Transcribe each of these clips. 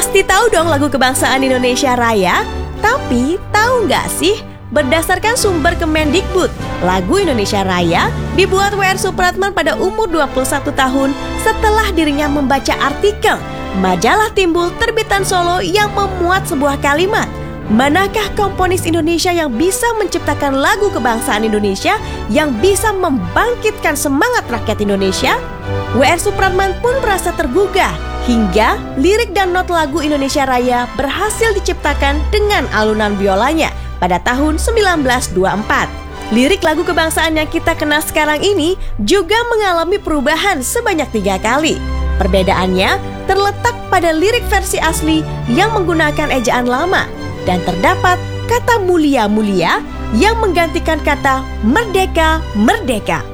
Pasti tahu dong lagu kebangsaan Indonesia Raya? Tapi tahu nggak sih, berdasarkan sumber Kemendikbud, lagu Indonesia Raya dibuat W.R. Supratman pada umur 21 tahun setelah dirinya membaca artikel Majalah Timbul terbitan Solo yang memuat sebuah kalimat, "Manakah komponis Indonesia yang bisa menciptakan lagu kebangsaan Indonesia yang bisa membangkitkan semangat rakyat Indonesia?" W.R. Supratman pun merasa tergugah hingga lirik dan not lagu Indonesia Raya berhasil diciptakan dengan alunan biolanya pada tahun 1924. Lirik lagu kebangsaan yang kita kenal sekarang ini juga mengalami perubahan sebanyak 3 kali. Perbedaannya terletak pada lirik versi asli yang menggunakan ejaan lama dan terdapat kata mulia-mulia yang menggantikan kata merdeka-merdeka.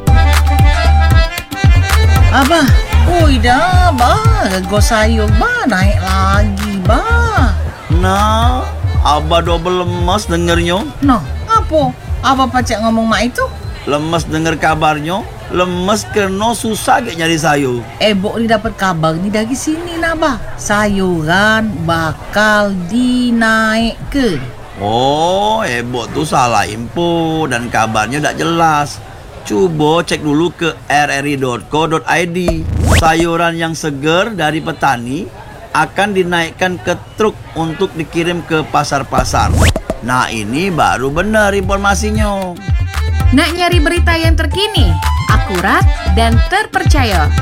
Abah, dah, go sayur, naik lagi, Nah, Abah double lemas dengernya. No, apa? Abah pacak ngomong mak itu? Lemes denger kabarnya, lemes karena susah kayak nyari sayur. Bok ni dapat kabar ni dari sini, Abah. Sayuran bakal dinaik ke. Oh, Bok tuh salah info dan kabarnya tak jelas. Coba cek dulu ke rri.co.id. Sayuran yang segar dari petani akan dinaikkan ke truk untuk dikirim ke pasar-pasar. Nah, ini baru benar informasinya. Nak nyari berita yang terkini, akurat, dan terpercaya?